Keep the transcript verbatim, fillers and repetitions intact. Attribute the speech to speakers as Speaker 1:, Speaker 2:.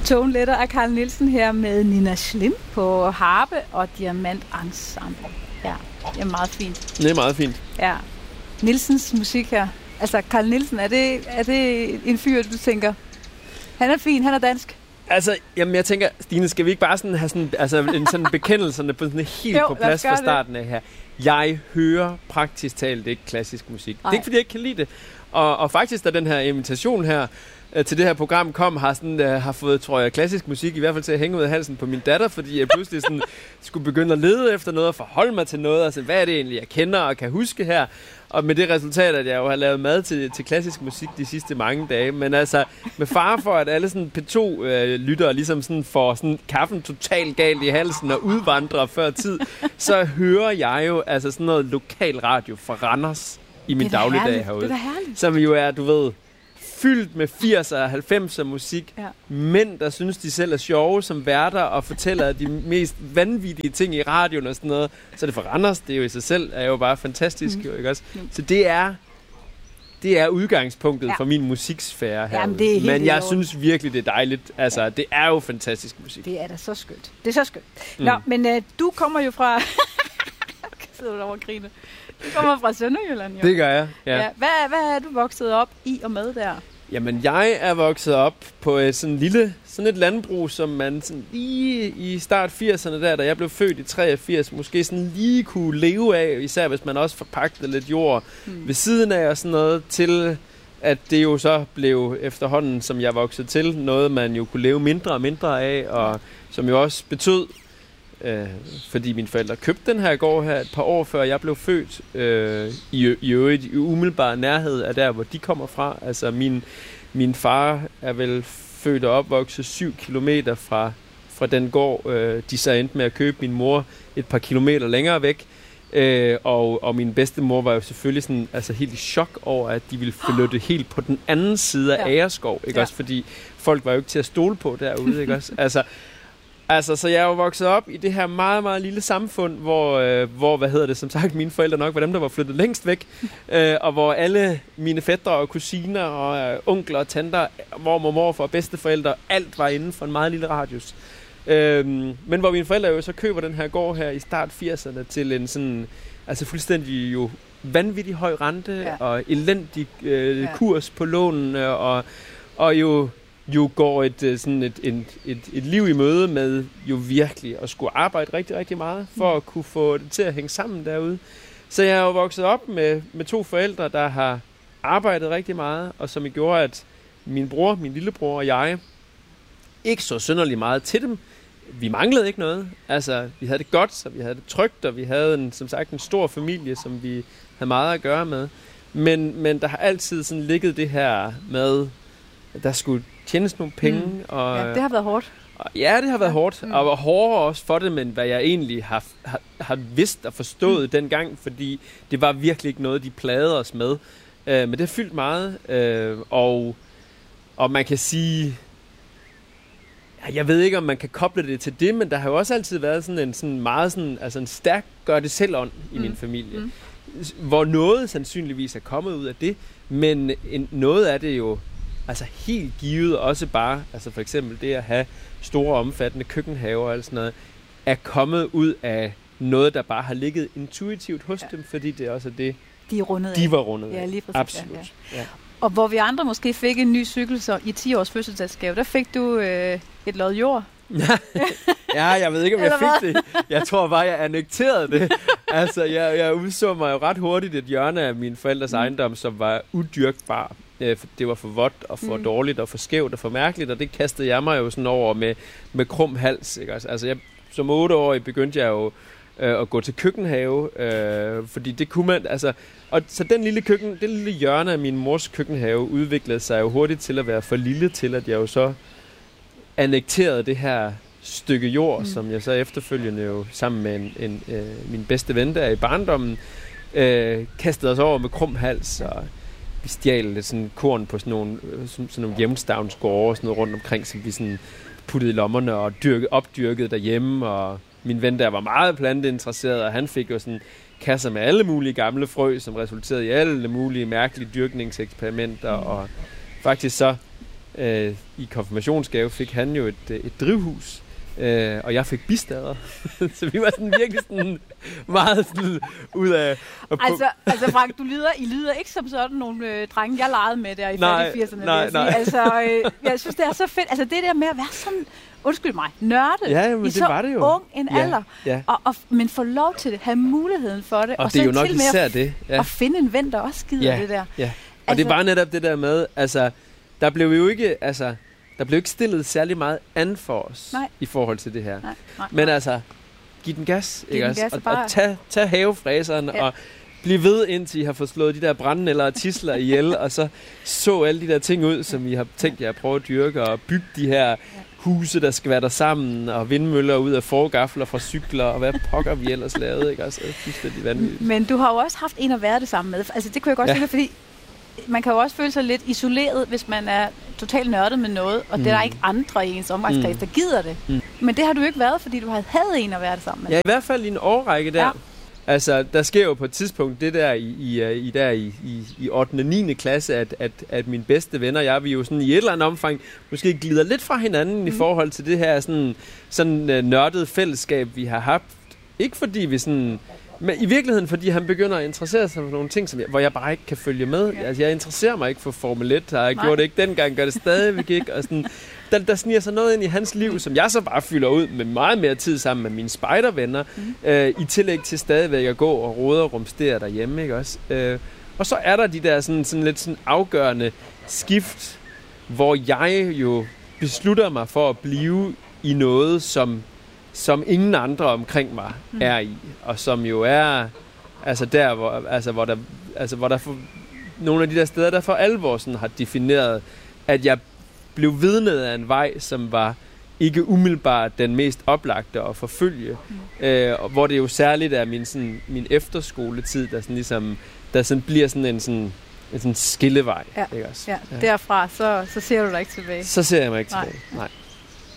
Speaker 1: Tone Letter af Carl Nielsen her med Nina Schlim på harpe og Diamant Ensemble. Ja, det er meget fint.
Speaker 2: Det er meget fint.
Speaker 1: Ja. Nielsens musik her. Altså, Carl Nielsen, er det, er det en fyr, du tænker, han er fin, han er dansk?
Speaker 2: Altså, jamen jeg tænker, Stine, skal vi ikke bare sådan have sådan, altså en sådan bekendelserne på sådan helt jo, på plads fra starten af her. Jeg hører praktisk talt ikke klassisk musik. Ej. Det er ikke, fordi jeg ikke kan lide det. Og, og faktisk, da den her invitation her øh, til det her program kom, har, sådan, øh, har fået, tror jeg, klassisk musik i hvert fald til at hænge ud af halsen på min datter, fordi jeg pludselig sådan, skulle begynde at lede efter noget og forholde mig til noget, og så, hvad er det egentlig, jeg kender og kan huske her. Og med det resultat, at jeg jo har lavet mad til, til klassisk musik de sidste mange dage. Men altså, med fare for, at alle sådan P to-lyttere øh, ligesom sådan får sådan kaffen totalt galt i halsen og udvandrer før tid, så hører jeg jo altså sådan noget lokal radio fra Randers i min dagligdag herude.
Speaker 1: Det er da herligt.
Speaker 2: Som jo er, du ved, fyldt med firser og halvfemser musik.
Speaker 1: Ja.
Speaker 2: Mænd, der synes, de selv er sjove som værter og fortæller de mest vanvittige ting i radioen og sådan noget. Så er det for Randers, det er jo i sig selv er jo bare fantastisk. Mm. Jo, ikke også? Mm. Så det er, det er udgangspunktet ja. for min musiksfære her.
Speaker 1: Jamen, det er
Speaker 2: Men jeg
Speaker 1: lort.
Speaker 2: synes virkelig, det er dejligt. Altså, ja. det er jo fantastisk musik.
Speaker 1: Det er da så skønt. Det er så skønt. Mm. Nå, men øh, du kommer jo fra... sidder du over og griner. Du kommer fra Sønderjylland, jo.
Speaker 2: Det gør jeg, ja. ja.
Speaker 1: Hvad, hvad er du vokset op i og med der?
Speaker 2: Jamen, jeg er vokset op på et sådan lille, sådan et landbrug, som man sådan lige i start firserne der, da jeg blev født i treogfirs, måske sådan lige kunne leve af, især hvis man også forpagtede lidt jord hmm. ved siden af og sådan noget, til at det jo så blev efterhånden, som jeg voksede til, noget man jo kunne leve mindre og mindre af, og som jo også betød, Øh, fordi mine forældre købte den her gård her et par år før jeg blev født, øh, i, i øvrigt i umiddelbar nærhed af der, hvor de kommer fra. Altså min, min far er vel født og opvokset syv kilometer fra, fra den gård, øh, de så endte med at købe min mor et par kilometer længere væk. Øh, og, og min bedstemor var jo selvfølgelig sådan, altså helt i chok over, at de ville flytte helt på den anden side af ja. Agerskov, ikke ja. også? Fordi folk var jo ikke til at stole på derude, ikke også? Altså, Altså, så jeg er jo vokset op i det her meget, meget lille samfund, hvor, øh, hvor hvad hedder det, som sagt, mine forældre nok var dem, der var flyttet længst væk, øh, og hvor alle mine fætre og kusiner og øh, onkler og tanter, mormor, morfar og bedsteforældre, alt var inden for en meget lille radius. Øh, men hvor mine forældre jo så køber den her gård her i start firserne til en sådan, altså fuldstændig jo vanvittig høj rente ja. og elendig øh, ja. kurs på lånene, og, og jo... jo går et, sådan et, et, et, et liv i møde med jo virkelig at skulle arbejde rigtig, rigtig meget for at kunne få det til at hænge sammen derude. Så jeg er jo vokset op med, med to forældre, der har arbejdet rigtig meget, og som gjorde, at min bror, min lillebror og jeg ikke så synderligt meget til dem. Vi manglede ikke noget. Altså, vi havde det godt, så vi havde det trygt, og vi havde en, som sagt en stor familie, som vi havde meget at gøre med. Men, men der har altid sådan ligget det her med, at der skulle tjenes nogle penge. Mm. Og,
Speaker 1: ja, det har været hårdt.
Speaker 2: Og, ja, det har været ja. hårdt. Mm. Og var hårdere også for det, men hvad jeg egentlig har, har, har vidst og forstået mm. dengang, fordi det var virkelig ikke noget, de plagede os med. Uh, men det har fyldt meget. Uh, og, og man kan sige... Jeg ved ikke, om man kan koble det til det, men der har jo også altid været sådan en sådan meget sådan, altså en stærk gør-det-selv-ånd i mm. min familie. Mm. Hvor noget sandsynligvis er kommet ud af det, men en, noget af det jo altså helt givet også bare, altså for eksempel det at have store omfattende køkkenhaver og alt sådan noget, er kommet ud af noget, der bare har ligget intuitivt hos ja. dem, fordi det også er det,
Speaker 1: de, er rundet
Speaker 2: de var rundet
Speaker 1: ja, lige præcis,
Speaker 2: absolut.
Speaker 1: Ja, ja.
Speaker 2: Ja.
Speaker 1: Og hvor vi andre måske fik en ny cykel så i ti års fødselsdagsgave, der fik du øh, et lod jord.
Speaker 2: Ja, jeg ved ikke, om jeg fik det. Jeg tror bare, jeg annekterede det. Altså, jeg, jeg udså mig jo ret hurtigt et hjørne af min forældres mm. ejendom, som var udyrkbar. Det var for vådt og for mm. dårligt og for skævt og for mærkeligt, og det kastede jeg mig jo sådan over med, med krum hals. Ikke? Altså, jeg, som otteårig begyndte jeg jo øh, at gå til køkkenhave, øh, fordi det kunne man... Altså, og så den lille køkken, det lille hjørne af min mors køkkenhave udviklede sig jo hurtigt til at være for lille til, at jeg jo så annekterede det her stykke jord, mm. som jeg så efterfølgende jo sammen med en, en, øh, min bedste ven der i barndommen øh, kastede os over med krum hals, og vi stjal lidt sådan korn på sådan nogle, sådan, sådan nogle hjemstavnsgårde og sådan noget rundt omkring, som vi sådan puttede i lommerne og dyrkede, opdyrkede derhjemme, og min ven der var meget planteinteresseret, og han fik jo sådan kasser med alle mulige gamle frø, som resulterede i alle mulige mærkelige dyrkningseksperimenter, mm. og faktisk så Øh, I konfirmationsgave fik han jo et, et drivhus, øh, og jeg fik bistader. Så vi var sådan virkelig sådan meget sådan ud af...
Speaker 1: Altså, altså Frank, du lyder, I lyder ikke som sådan nogle øh, drenge, jeg legede med der i firserne.
Speaker 2: Nej, nej.
Speaker 1: Altså, øh, jeg synes, det er så fedt. Altså, det der med at være sådan, undskyld mig, nørdet
Speaker 2: ja, men
Speaker 1: i
Speaker 2: det
Speaker 1: så
Speaker 2: var det jo.
Speaker 1: ung en
Speaker 2: ja,
Speaker 1: alder.
Speaker 2: Ja.
Speaker 1: Og, og, men få lov til det, have muligheden for det.
Speaker 2: Og,
Speaker 1: og
Speaker 2: det er
Speaker 1: så
Speaker 2: jo nok
Speaker 1: til med
Speaker 2: især
Speaker 1: at,
Speaker 2: det. Ja.
Speaker 1: at finde en ven, der også gider
Speaker 2: ja,
Speaker 1: det der.
Speaker 2: Ja. Og
Speaker 1: altså,
Speaker 2: det var netop det der med, altså, der blev jo ikke, altså, der blev ikke stillet særlig meget an for os
Speaker 1: nej.
Speaker 2: i forhold til det her.
Speaker 1: Nej, nej,
Speaker 2: men
Speaker 1: nej.
Speaker 2: altså, giv den gas,
Speaker 1: giv
Speaker 2: ikke
Speaker 1: den
Speaker 2: også?
Speaker 1: gas
Speaker 2: og,
Speaker 1: bare...
Speaker 2: og tag, tag havefræseren ja. og bliv ved, indtil I har fået slået de der brændenælder og tisler ihjel, og så så alle de der ting ud, som I har tænkt jer at prøve at dyrke, og bygge de her huse, der skal være der sammen, og vindmøller ud af forgafler fra cykler, og hvad pokker vi ellers lavede, ikke også? Det er fuldstændig vanvittigt.
Speaker 1: Men du har jo også haft en at være det sammen med. Altså det kunne jeg godt tænke, ja. fordi man kan jo også føle sig lidt isoleret, hvis man er totalt nørdet med noget, og mm. det er der ikke andre i ens omgangskreds, mm. der gider det. Mm. Men det har du ikke været, fordi du havde, havde en at være det sammen med.
Speaker 2: Ja, i hvert fald i en årrække der. Ja. Altså, der sker jo på et tidspunkt det der i, i, i, der i, i, i ottende og niende klasse, at, at, at mine bedste venner og jeg, vi jo sådan i et eller andet omfang måske glider lidt fra hinanden mm. i forhold til det her sådan, sådan uh, nørdede fællesskab, vi har haft. Ikke fordi vi sådan... Men i virkeligheden, fordi han begynder at interessere sig for nogle ting, som jeg, hvor jeg bare ikke kan følge med. Ja. Altså, jeg interesserer mig ikke for Formel et, og jeg Nej. gjorde det ikke dengang, gør det stadigvæk ikke. Og sådan, der, der sniger sig noget ind i hans liv, som jeg så bare fylder ud med meget mere tid sammen med mine spejdervenner, mm. øh, i tillæg til stadigvæk at gå og rode og rumstere derhjemme, ikke også? Øh, og så er der de der sådan, sådan lidt sådan afgørende skift, hvor jeg jo beslutter mig for at blive i noget, som... som ingen andre omkring mig mm. er i, og som jo er altså der, hvor, altså, hvor der, altså, hvor der for, nogle af de der steder, der for alvor sådan har defineret, at jeg blev vidnet af en vej, som var ikke umiddelbart den mest oplagte at forfølge, mm. øh, og hvor det jo særligt er min, sådan, min efterskoletid, der sådan ligesom, der sådan bliver sådan en sådan en sådan skillevej.
Speaker 1: Ja,
Speaker 2: ikke også?
Speaker 1: ja. ja. Derfra, så, så ser du dig ikke tilbage.
Speaker 2: Så ser jeg mig ikke tilbage. Nej. Nej.